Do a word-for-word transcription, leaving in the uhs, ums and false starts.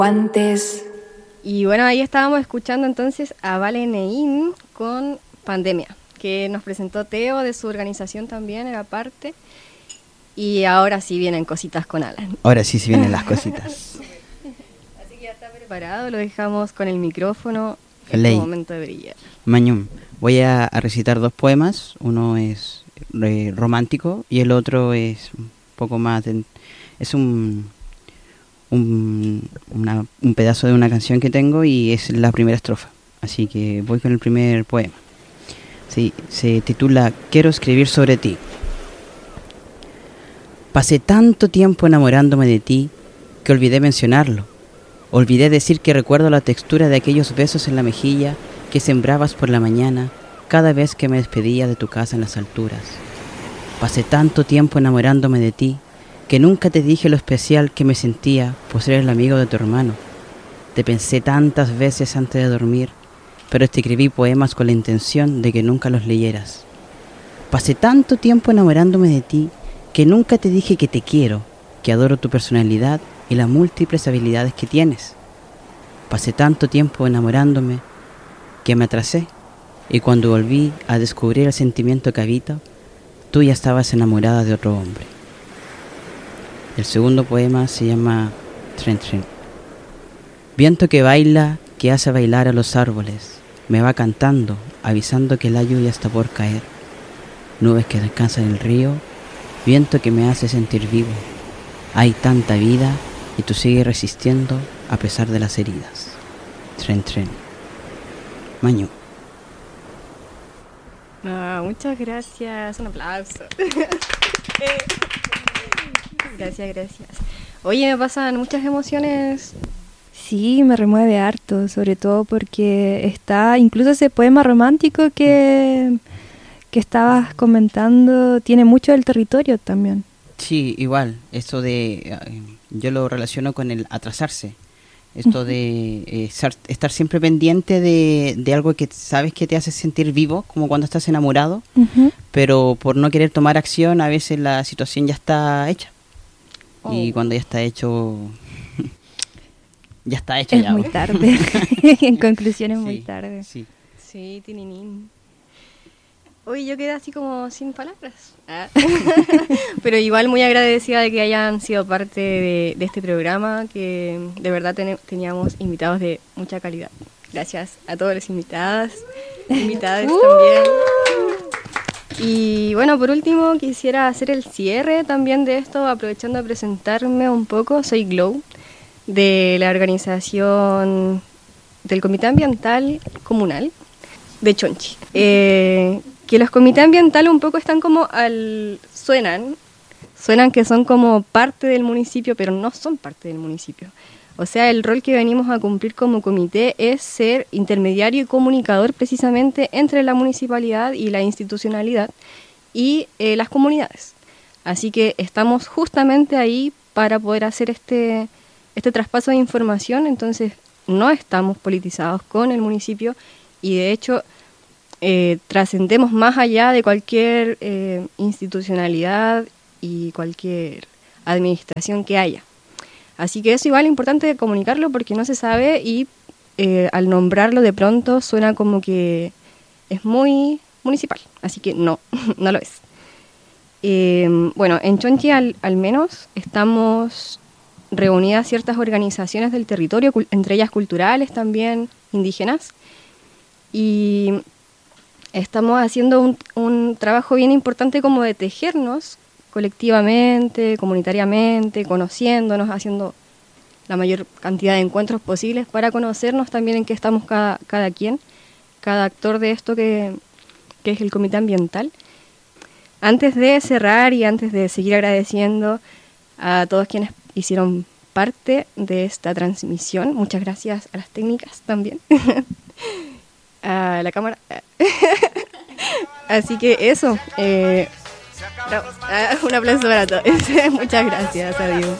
Guantes. Y bueno, ahí estábamos escuchando entonces a Vale Neín con Pandemia, que nos presentó Teo de su organización también, era parte. Y ahora sí vienen cositas con Alan. Ahora sí, sí vienen las cositas. Así que ya está preparado, lo dejamos con el micrófono. Es Ley. el momento de brillar. Mañum, voy a, a recitar dos poemas. Uno es eh, romántico y el otro es un poco más... De, es un... Un, una, un pedazo de una canción que tengo y es la primera estrofa. Así que voy con el primer poema. Sí, se titula Quiero escribir sobre ti. Pasé tanto tiempo enamorándome de ti que olvidé mencionarlo. Olvidé decir que recuerdo la textura de aquellos besos en la mejilla que sembrabas por la mañana cada vez que me despedía de tu casa en las alturas. Pasé tanto tiempo enamorándome de ti que nunca te dije lo especial que me sentía por ser el amigo de tu hermano. Te pensé tantas veces antes de dormir, pero te escribí poemas con la intención de que nunca los leyeras. Pasé tanto tiempo enamorándome de ti que nunca te dije que te quiero, que adoro tu personalidad y las múltiples habilidades que tienes. Pasé tanto tiempo enamorándome que me atrasé, y cuando volví a descubrir el sentimiento que habito, tú ya estabas enamorada de otro hombre. El segundo poema se llama Tren Tren. Viento que baila, que hace bailar a los árboles, me va cantando, avisando que la lluvia está por caer. Nubes que descansan en el río, viento que me hace sentir vivo. Hay tanta vida y tú sigues resistiendo a pesar de las heridas. Tren Tren. Mañu. Ah, muchas gracias, un aplauso. Gracias, gracias. Oye, me pasan muchas emociones. Sí, me remueve harto, sobre todo porque está incluso ese poema romántico que, que estabas comentando, tiene mucho del territorio también. Sí, igual, esto de, eh, yo lo relaciono con el atrasarse, esto de eh, ser, estar siempre pendiente de, de algo que sabes que te hace sentir vivo, como cuando estás enamorado, Uh-huh. pero por no querer tomar acción a veces la situación ya está hecha. Oh. Y cuando ya está hecho, ya está hecho. Es ya, muy ¿no? tarde, en conclusión es Sí, muy tarde. Sí. Sí, tininín. Hoy yo quedé así como sin palabras. Ah. Pero igual muy agradecida de que hayan sido parte de, de este programa, que de verdad ten- teníamos invitados de mucha calidad. Gracias a todos los invitadas, invitadas también. Y bueno, por último quisiera hacer el cierre también de esto, aprovechando de presentarme un poco. Soy Glow, de la organización del Comité Ambiental Comunal de Chonchi. Eh, que los comités ambientales un poco están como al... suenan, suenan que son como parte del municipio, pero no son parte del municipio. O sea, el rol que venimos a cumplir como comité es ser intermediario y comunicador precisamente entre la municipalidad y la institucionalidad y eh, las comunidades. Así que estamos justamente ahí para poder hacer este, este traspaso de información, entonces no estamos politizados con el municipio y de hecho eh, trascendemos más allá de cualquier eh, institucionalidad y cualquier administración que haya. Así que es igual importante comunicarlo porque no se sabe y eh, al nombrarlo de pronto suena como que es muy municipal, así que no, no lo es. Eh, bueno, en Chonchi al, al menos estamos reunidas ciertas organizaciones del territorio, cul- entre ellas culturales también, indígenas, y estamos haciendo un, un trabajo bien importante como de tejernos colectivamente, comunitariamente, conociéndonos, haciendo la mayor cantidad de encuentros posibles para conocernos también en qué estamos cada, cada quien, cada actor de esto que, que es el comité ambiental. Antes de cerrar y antes de seguir agradeciendo a todos quienes hicieron parte de esta transmisión, muchas gracias a las técnicas también, a la cámara. Así que eso, eh, bravo. Ah, un aplauso para todos. Muchas gracias, adiós.